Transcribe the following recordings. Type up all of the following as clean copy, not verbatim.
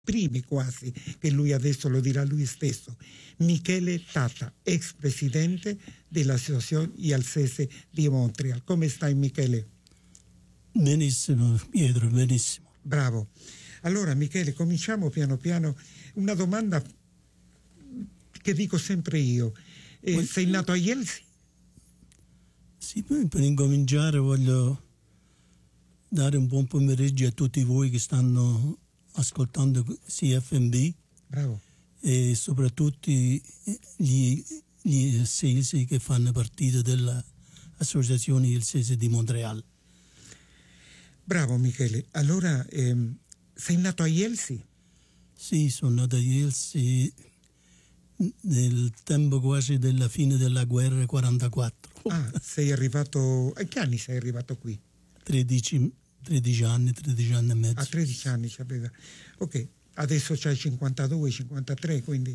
primi quasi, che lui adesso lo dirà lui stesso. Michele Tata, ex presidente dell'Associazione Jalsese di Montreal. Come stai, Michele? Benissimo, Pietro, benissimo. Bravo. Allora, Michele, cominciamo piano piano. Una domanda che dico sempre io. Sei nato a Jelsi? Sì, per incominciare voglio dare un buon pomeriggio a tutti voi che stanno ascoltando CFMB. Bravo. E soprattutto gli Jalsesi che fanno parte dell'Associazione Jalsese di Montreal. Bravo Michele. Allora, sei nato a Jelsi? Sì, sono nato a Jelsi nel tempo quasi della fine della guerra 44. Ah, sei arrivato... A che anni sei arrivato qui? 13 anni e mezzo. A 13 anni ci aveva. Ok, adesso c'hai 52, 53, quindi...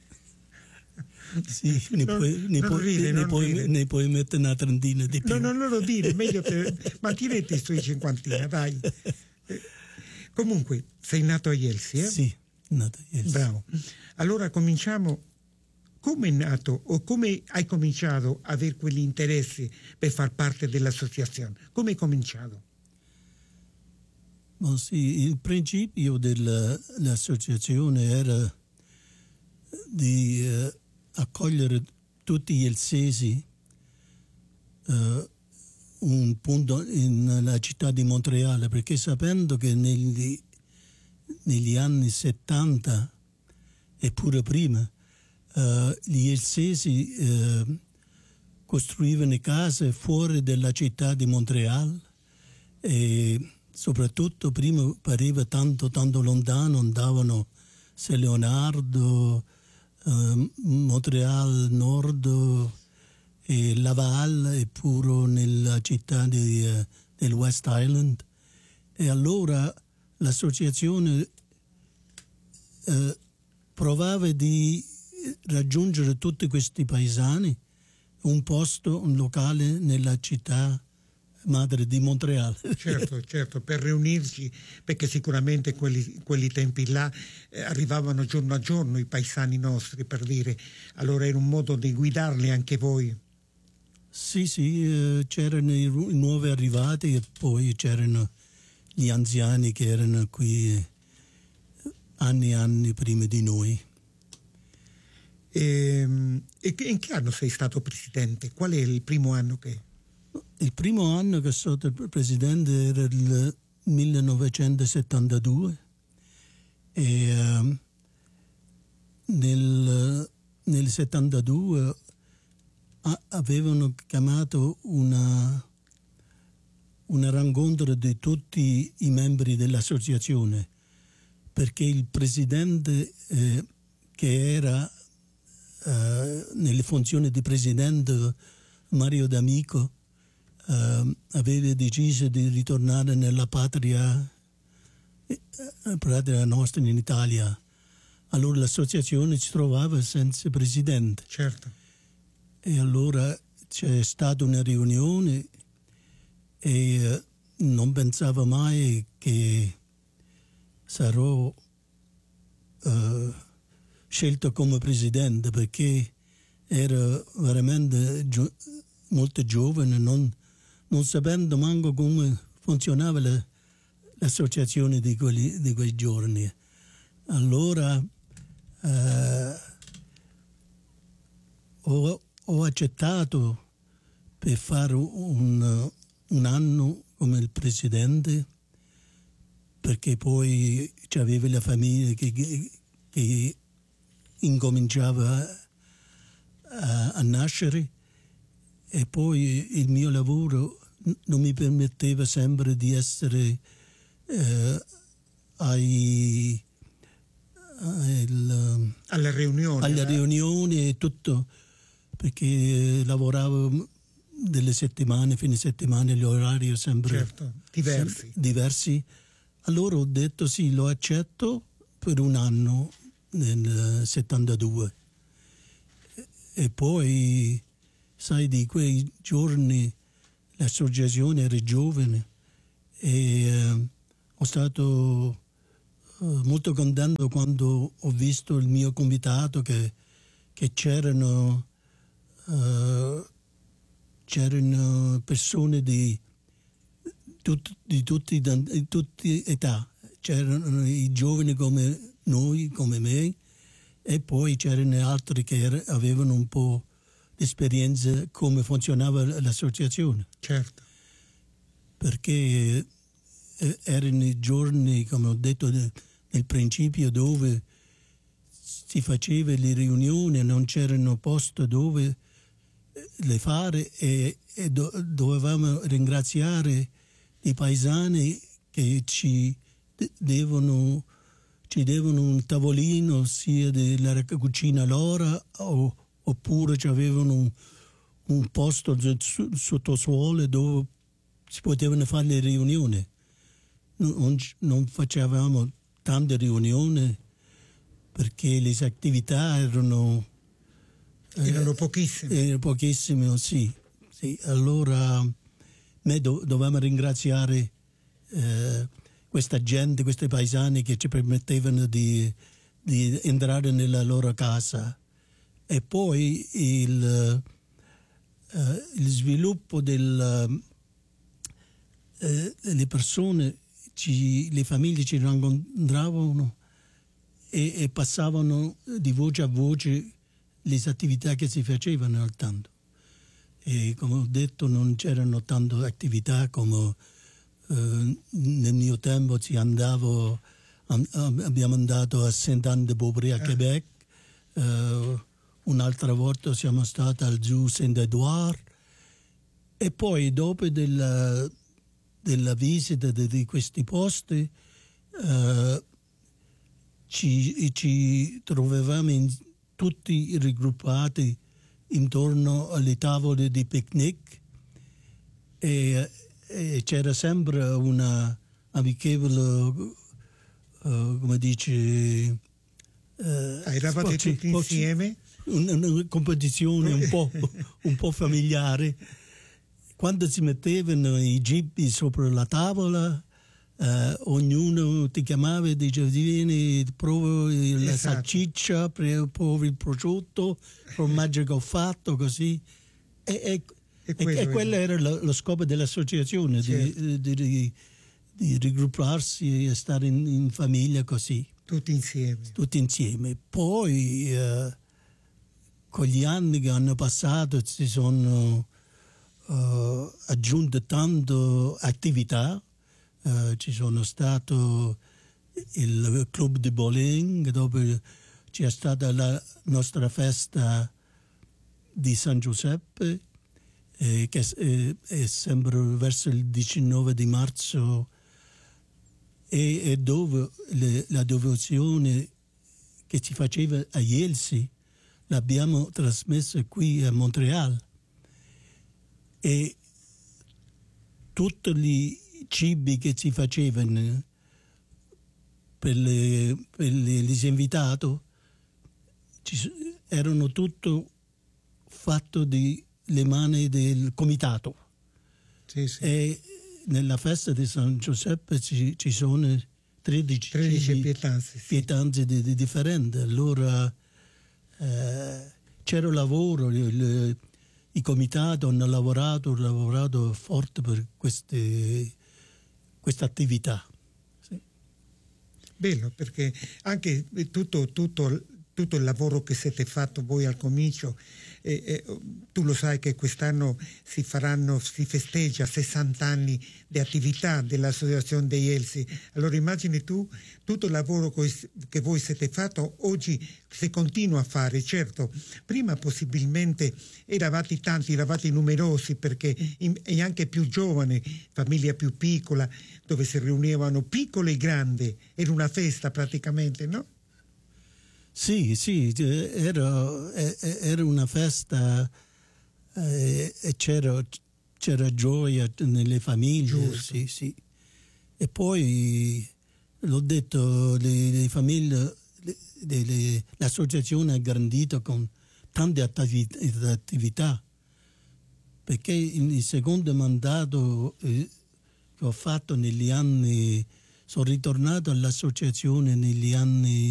Sì, ne puoi mettere una trentina di più. No, non lo dire, meglio mantieniti sui cinquantina, dai. Comunque, sei nato a Jelsi, eh? Sì, nato a Jelsi. Bravo. Allora cominciamo. Come è nato o come hai cominciato a avere quegli interessi per far parte dell'associazione? Come hai cominciato? Oh, sì, il principio dell'associazione era di accogliere tutti gli Jalsesi un punto nella città di Montreal, perché sapendo che negli anni 70 e pure prima gli Jalsesi costruivano case fuori dalla città di Montreal e soprattutto prima pareva tanto lontano, andavano Saint Leonardo, Montreal Nord e Laval e pure nella città del West Island. E allora l'associazione provava di raggiungere tutti questi paesani, un locale nella città madre di Montreal. Certo, per riunirci, perché sicuramente quelli tempi là arrivavano giorno a giorno i paesani nostri, per dire, allora era un modo di guidarli anche voi. Sì, c'erano i nuovi arrivati e poi c'erano gli anziani che erano qui anni e anni prima di noi. E in che anno sei stato presidente? Qual è il primo anno che... Il primo anno che sono stato presidente era il 1972 e nel 72 avevano chiamato una rincontra di tutti i membri dell'associazione, perché il presidente che era nelle funzioni di presidente, Mario D'Amico, aveva deciso di ritornare nella patria nostra in Italia. Allora l'associazione si trovava senza presidente. Certo. E allora c'è stata una riunione e non pensavo mai che sarò scelto come presidente, perché era veramente molto giovane, non sapendo manco come funzionava l'associazione di quei giorni. Allora ho accettato per fare un anno come il presidente, perché poi c'aveva la famiglia che incominciava a nascere, e poi il mio lavoro non mi permetteva sempre di essere alle riunioni e tutto, perché lavoravo delle settimane, fine settimana, gli orari sempre diversi. Allora ho detto sì, lo accetto per un anno nel 72 e poi, sai, di quei giorni l'associazione era giovane e ho stato molto contento quando ho visto il mio comitato che c'erano persone di tutte età. C'erano i giovani come noi, come me, e poi c'erano altri che avevano un po' di esperienza come funzionava l'associazione. Certo. Perché erano i giorni, come ho detto nel principio, dove si faceva le riunioni, non c'erano posto dove le fare e dovevamo ringraziare i paesani che ci devono un tavolino sia della cucina loro oppure ci avevano un posto sottosuolo dove si potevano fare le riunioni. Non facevamo tante riunioni perché le attività erano pochissime. Erano pochissime, sì. Allora dovevamo ringraziare questa gente, questi paesani che ci permettevano di entrare nella loro casa. E poi il sviluppo le persone, le famiglie ci incontravano e passavano di voce a voce le attività che si facevano al tanto. E come ho detto non c'erano tante attività come nel mio tempo abbiamo andato a Saint-Anne-de-Beaupré a Quebec, un'altra volta siamo stati al Zoo Saint-Edouard e poi dopo della visita di questi posti ci trovavamo tutti raggruppati intorno alle tavole di picnic e c'era sempre una amichevole, come dice... eravate tutti insieme? Una competizione un po' familiare. Quando si mettevano i gibbi sopra la tavola, ognuno ti chiamava e diceva vieni, prova la salsiccia, provi il prosciutto, il formaggio che ho fatto, così. E quello era lo scopo dell'associazione, certo. di raggrupparsi e stare in famiglia così. Tutti insieme. Poi, con gli anni che hanno passato, si sono aggiunte tante attività. Ci sono stato il club di bowling, dove c'è stata la nostra festa di San Giuseppe, che è sempre verso il 19 di marzo, e dove la devozione che si faceva a Ielsi l'abbiamo trasmessa qui a Montreal. E tutti i cibi che si facevano per gli invitati erano tutto fatto di le mani del comitato. Sì. E nella festa di San Giuseppe ci sono 13 pietanze differenti. Allora c'era lavoro, i comitati hanno lavorato forte per queste attività. Sì. Bello, perché anche tutto il lavoro che siete fatto voi al comincio, tu lo sai che quest'anno si festeggia 60 anni di attività dell'Associazione dei Elsi. Allora immagini tu tutto il lavoro che voi siete fatto oggi si continua a fare. Certo, prima possibilmente eravate tanti, eravate numerosi perché e anche più giovani, famiglia più piccola, dove si riunivano piccole e grandi, era una festa praticamente, no? Sì, era una festa e c'era gioia nelle famiglie. Sì. E poi, l'ho detto, le famiglie, l'associazione ha grandito con tante attività, perché il secondo mandato che ho fatto negli anni sono ritornato all'associazione negli anni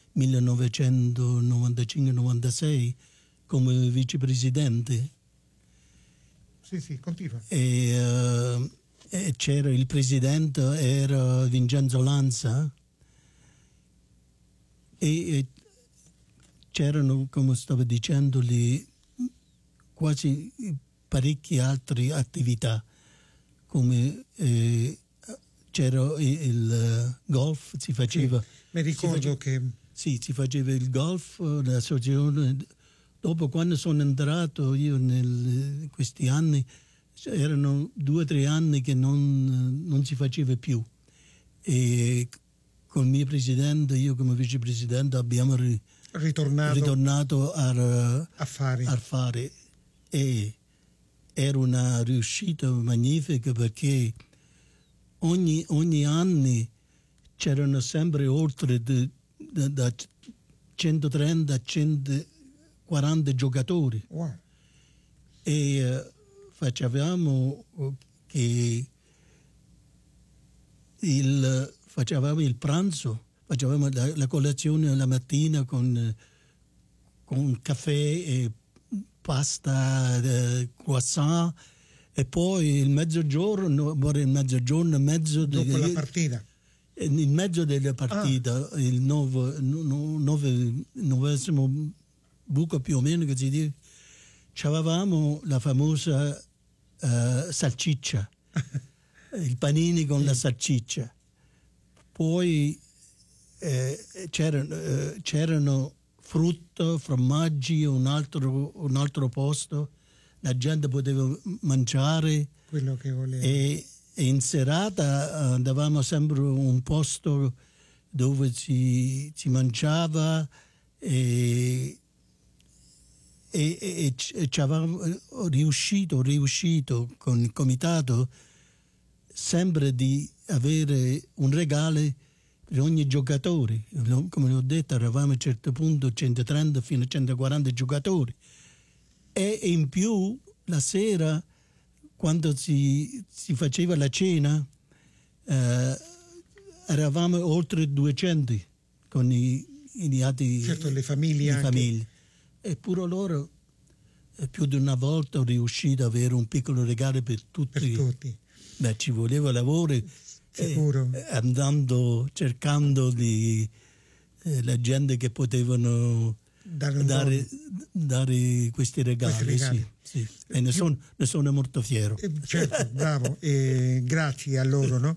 1995-96 come vicepresidente. Sì, continua. E c'era il presidente, era Vincenzo Lanza, e c'erano, come stavo dicendo, quasi parecchie altre attività, come c'era il golf, si faceva... Sì, mi ricordo che... Sì, si faceva il golf, l'associazione. Dopo, quando sono entrato io in questi anni, erano 2 o 3 anni che non si faceva più. E con il mio presidente, io come vicepresidente, abbiamo ritornato a fare. E era una riuscita magnifica, perché ogni anno c'erano sempre oltre da 130 a 140 giocatori. Wow. E facevamo il pranzo, facevamo la colazione la mattina con caffè e pasta, croissant, e poi il mezzo dopo la partita. In mezzo della partita, il novesimo buco più o meno, che si dice, avevamo la famosa salsiccia, il panini con la salsiccia. Poi c'erano frutta, formaggi, un altro posto, la gente poteva mangiare quello che voleva. E in serata andavamo sempre a un posto dove si mangiava, e ci avevamo riuscito con il comitato sempre di avere un regalo per ogni giocatore. Come ho detto, eravamo a un certo punto 130 fino a 140 giocatori, e in più la sera, quando si faceva la cena, eravamo oltre 200 con gli altri, certo, le famiglie. Eppure loro più di una volta ho riuscito ad avere un piccolo regalo per tutti. Beh, ci voleva lavoro, sicuro, cercando la gente che potevano dare questi regali. Sì. E ne sono molto fiero. Certo, bravo, grazie a loro, no?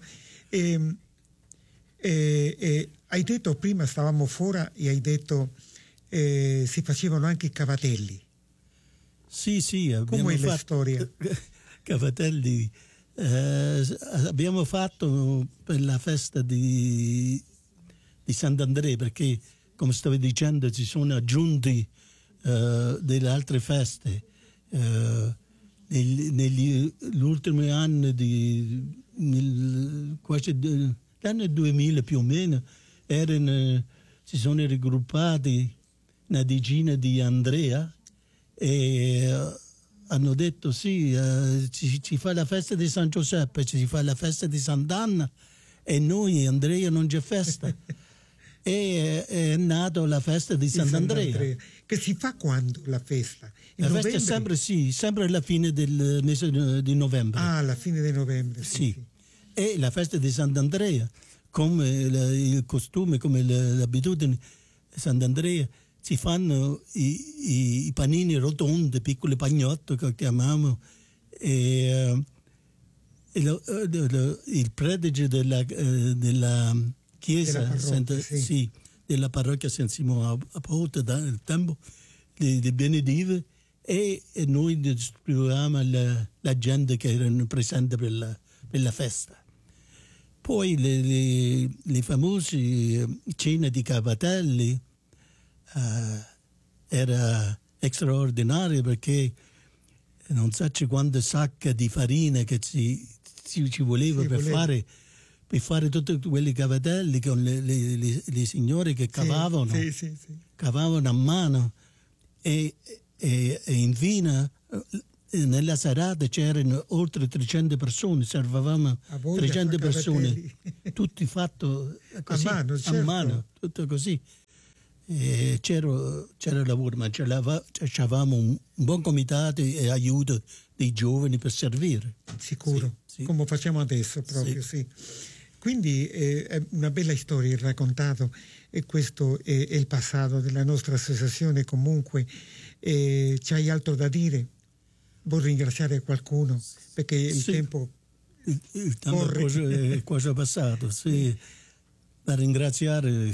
Hai detto prima, stavamo fuori, e hai detto si facevano anche i cavatelli. Sì, come è la storia? Cavatelli abbiamo fatto per la festa di Sant'Andrea, perché, come stavo dicendo, ci sono aggiunti delle altre feste. Negli ultimi anni, quasi l'anno 2000 più o meno, si sono raggruppati una decina di Andrea e hanno detto sì, ci fa la festa di San Giuseppe, ci fa la festa di Sant'Anna, e noi Andrea non c'è festa. E è nata la festa di Sant'Andrea. Che si fa quando la festa? La festa è sempre alla fine del mese di novembre. Alla fine di novembre, sì. E la festa di Sant'Andrea, come il costume, come l'abitudine di Sant'Andrea, si fanno i panini rotondi, piccoli pagnotti che chiamiamo, e il prete della chiesa della parrocchia San Simone a Porta del tempo li benedive, e noi distribuiamo la gente che erano presenti per la festa. Poi le famose cene di cavatelli era straordinario, perché non so quante sacche di farina che ci voleva per fare tutti quelli cavatelli, con le signore che cavavano, cavavano a mano, e infine nella serata c'erano oltre 300 persone, servavamo 300 persone, tutti fatto così, a mano, tutto così. C'era lavoro, ma avevamo un buon comitato e aiuto dei giovani per servire. Sicuro, sì. Come facciamo adesso proprio, sì. Quindi è una bella storia il raccontato, e questo è il passato della nostra associazione. Comunque c'hai altro da dire? Vuoi ringraziare qualcuno? Perché il tempo corre. È quasi passato, sì. Da ringraziare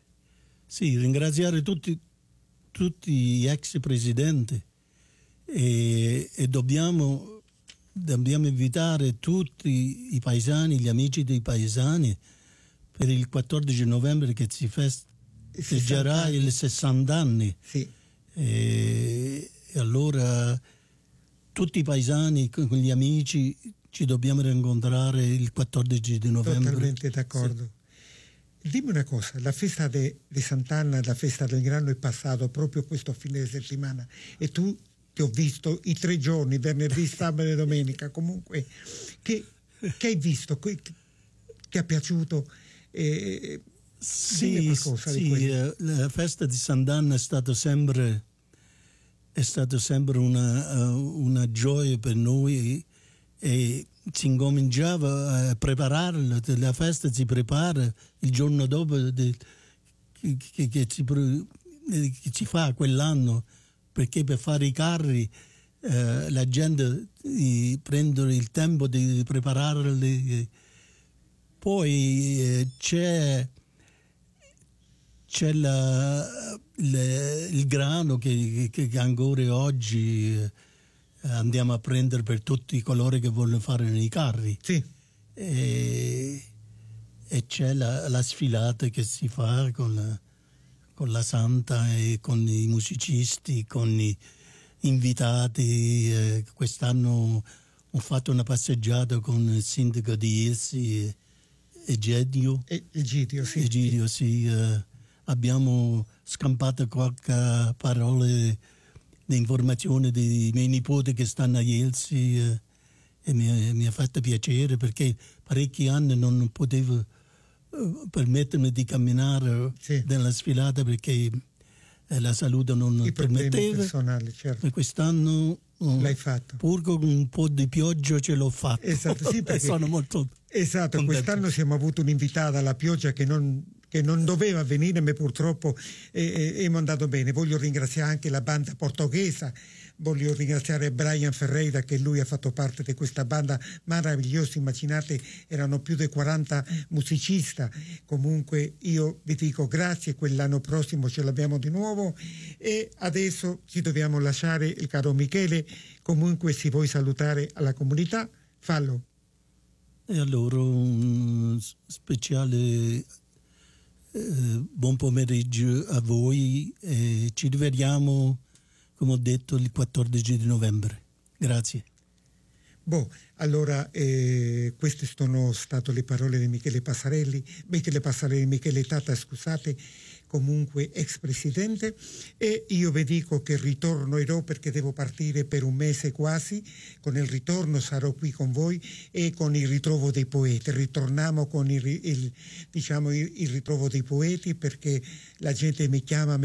tutti gli ex presidenti e dobbiamo invitare tutti i paesani, gli amici dei paesani per il 14 novembre che si festeggerà i 60 anni. Sì. E allora tutti i paesani con gli amici ci dobbiamo rincontrare il 14 di novembre. Totalmente d'accordo. Sì. Dimmi una cosa, la festa di Sant'Anna, la festa del grano è passato proprio questo fine settimana e tu ti ho visto i 3 giorni, venerdì, sabato e domenica, comunque che hai visto, che ti è piaciuto? Sì, la festa di Sant'Anna è stato sempre una gioia per noi e si incominciava a prepararla, la festa si prepara il giorno dopo che si fa quell'anno, perché per fare i carri la gente prende il tempo di prepararli. Poi c'è il grano che ancora oggi andiamo a prendere per tutti coloro che vogliono fare nei carri. Sì. E c'è la sfilata che si fa con la Santa e con i musicisti, con gli invitati. Quest'anno ho fatto una passeggiata con il sindaco di Ilsi, Egidio. Egidio, sì. Egidio, sì. Abbiamo scampato qualche parola di informazione dei miei nipoti che stanno a Ilsi e mi ha fatto piacere, perché parecchi anni non potevo permettermi di camminare nella sfilata perché la salute non permetteva. Personali, certo. E quest'anno l'hai fatto. Pur con un po' di pioggia ce l'ho fatto. Esatto, sì, perché sono molto contento. Quest'anno siamo avuto un'invitata alla pioggia che non doveva venire, ma purtroppo è andato bene. Voglio ringraziare anche la banda portoghese, voglio ringraziare Brian Ferreira, che lui ha fatto parte di questa banda meravigliosa. Immaginate, erano più di 40 musicisti. Comunque io vi dico grazie, quell'anno prossimo ce l'abbiamo di nuovo e adesso ci dobbiamo lasciare. Il caro Michele, comunque se vuoi salutare alla comunità, fallo. E allora un speciale buon pomeriggio a voi e ci rivediamo, come ho detto, il 14 di novembre. Grazie. Allora queste sono state le parole di Michele Passarelli, Michele Tata, scusate, comunque ex presidente, e io vi dico che ritornerò perché devo partire per un mese quasi. Con il ritorno sarò qui con voi e con il ritrovo dei poeti. Ritorniamo con il ritrovo dei poeti, perché la gente mi chiama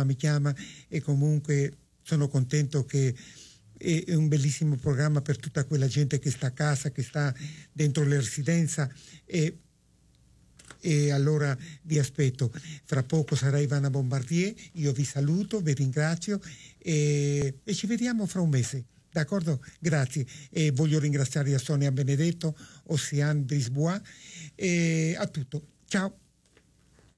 e comunque sono contento che è un bellissimo programma per tutta quella gente che sta a casa, che sta dentro la residenza e allora vi aspetto. Fra poco sarà Ivana Bombardier, io vi saluto, vi ringrazio e ci vediamo fra un mese, d'accordo? Grazie, e voglio ringraziare a Sonia Benedetto, Ossian Brisbois e a tutto. Ciao.